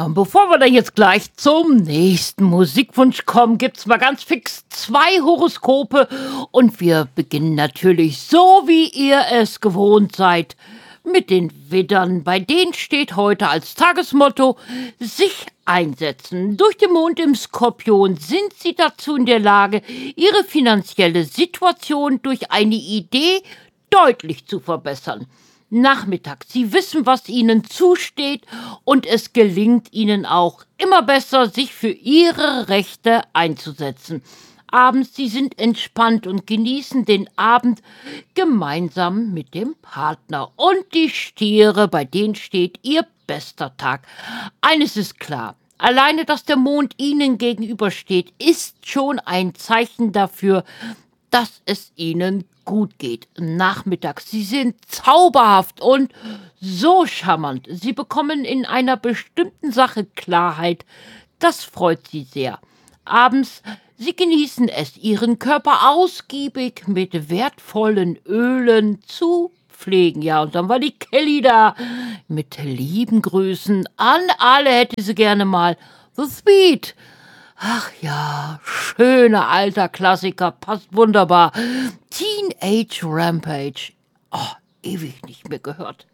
Bevor wir dann jetzt gleich zum nächsten Musikwunsch kommen, gibt's mal ganz fix 2 Horoskope und wir beginnen natürlich so, wie ihr es gewohnt seid, mit den Widdern. Bei denen steht heute als Tagesmotto sich einsetzen. Durch den Mond im Skorpion sind sie dazu in der Lage, ihre finanzielle Situation durch eine Idee deutlich zu verbessern. Nachmittags. Sie wissen, was ihnen zusteht und es gelingt ihnen auch immer besser, sich für ihre Rechte einzusetzen. Abends, sie sind entspannt und genießen den Abend gemeinsam mit dem Partner. Und die Stiere, bei denen steht ihr bester Tag. Eines ist klar. Alleine, dass der Mond ihnen gegenübersteht, ist schon ein Zeichen dafür, dass es ihnen gut geht. Nachmittags, sie sind zauberhaft und so charmant. Sie bekommen in einer bestimmten Sache Klarheit. Das freut sie sehr. Abends, sie genießen es, ihren Körper ausgiebig mit wertvollen Ölen zu pflegen. Ja, und dann war die Kelly da mit lieben Grüßen an alle, hätte sie gerne mal The Speed. Ach ja, schöner alter Klassiker, passt wunderbar. Teenage Rampage. Oh, ewig nicht mehr gehört.